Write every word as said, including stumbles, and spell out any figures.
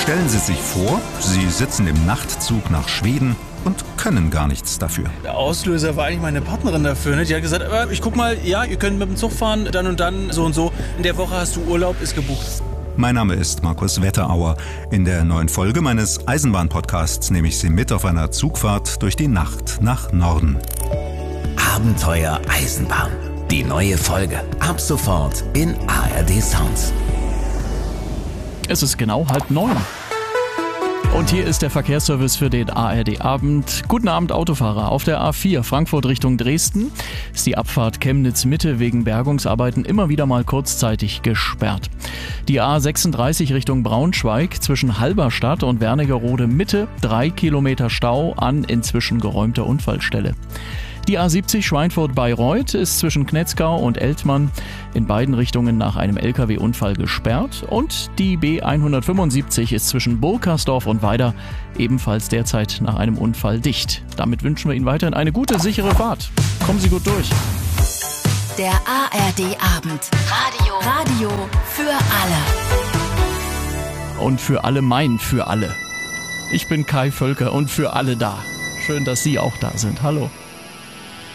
Stellen Sie sich vor, Sie sitzen im Nachtzug nach Schweden und können gar nichts dafür. Der Auslöser war eigentlich meine Partnerin dafür. Ne? Die hat gesagt, ich guck mal, ja, ihr könnt mit dem Zug fahren, dann und dann, so und so. In der Woche hast du Urlaub, ist gebucht. Mein Name ist Markus Wetterauer. In der neuen Folge meines Eisenbahn-Podcasts nehme ich Sie mit auf einer Zugfahrt durch die Nacht nach Norden. Abenteuer Eisenbahn. Die neue Folge. Ab sofort in A R D Sounds. Es ist genau halb neun. Und hier ist der Verkehrsservice für den A R D-Abend. Guten Abend, Autofahrer. Auf der A vier Frankfurt Richtung Dresden ist die Abfahrt Chemnitz-Mitte wegen Bergungsarbeiten immer wieder mal kurzzeitig gesperrt. Die A sechsunddreißig Richtung Braunschweig zwischen Halberstadt und Wernigerode-Mitte, drei Kilometer Stau an inzwischen geräumter Unfallstelle. Die A siebzig Schweinfurt-Bayreuth ist zwischen Knetzgau und Eltmann in beiden Richtungen nach einem L K W-Unfall gesperrt. Und die B hundertfünfundsiebzig ist zwischen Burgkersdorf und Weida ebenfalls derzeit nach einem Unfall dicht. Damit wünschen wir Ihnen weiterhin eine gute, sichere Fahrt. Kommen Sie gut durch. Der A R D-Abend. Radio. Radio für alle. Und für alle mein für alle. Ich bin Kai Völker und für alle da. Schön, dass Sie auch da sind. Hallo.